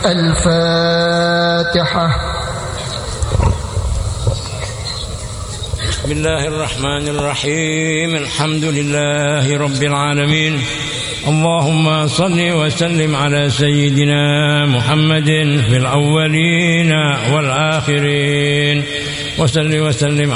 الفاتحة. بسم الله الرحمن الرحيم. الحمد لله رب العالمين. اللهم صل وسلم على سيدنا محمد في الأولين والآخرين، وصل وسلم